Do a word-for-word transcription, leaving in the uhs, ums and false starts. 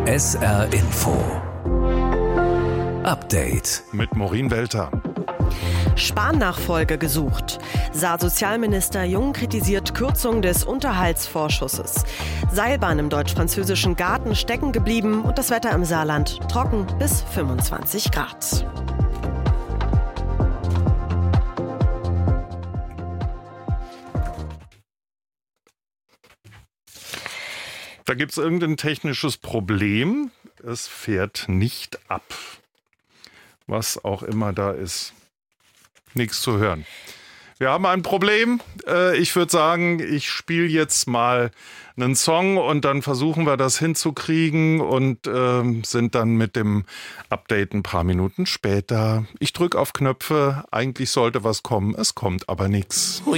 S R Info. Update mit Maureen Welter. Spahn-Nachfolge gesucht. Saarsozialminister Jung kritisiert Kürzung des Unterhaltsvorschusses. Seilbahn im deutsch-französischen Garten stecken geblieben und das Wetter im Saarland trocken bis fünfundzwanzig Grad. Da gibt es irgendein technisches Problem. Es fährt nicht ab. Was auch immer da ist. Nichts zu hören. Wir haben ein Problem. Ich würde sagen, ich spiele jetzt mal einen Song und dann versuchen wir das hinzukriegen und äh, sind dann mit dem Update ein paar Minuten später. Ich drücke auf Knöpfe. Eigentlich sollte was kommen. Es kommt aber nichts.